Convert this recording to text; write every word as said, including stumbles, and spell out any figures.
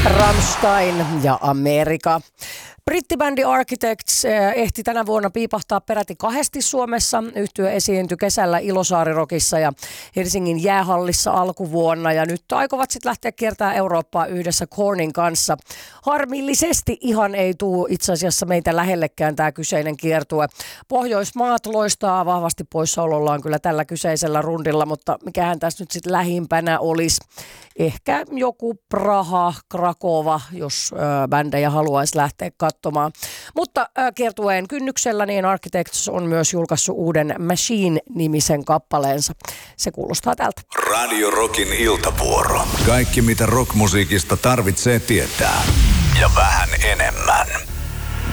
Rammstein ja Amerika. Brittibändi Architects ehti tänä vuonna piipahtaa peräti kahdesti Suomessa. Yhtye esiintyi kesällä Ilosaari-Rockissa ja Helsingin jäähallissa alkuvuonna. Ja nyt aikovat sitten lähteä kiertämään Eurooppaa yhdessä Kornin kanssa. Harmillisesti ihan ei tule itse asiassa meitä lähellekään tämä kyseinen kiertue. Pohjoismaat loistaa vahvasti poissaolollaan kyllä tällä kyseisellä rundilla, mutta mikähän tässä nyt sitten lähimpänä olisi. Ehkä joku Praha, Krakova, jos ö, bändejä haluaisi lähteä katsomaan. Mutta ö, kiertueen kynnyksellä niin Architects on myös julkaissut uuden Machine-nimisen kappaleensa. Se kuulostaa tältä. Radio Rockin iltavuoro. Kaikki mitä rockmusiikista tarvitsee tietää. Ja vähän enemmän.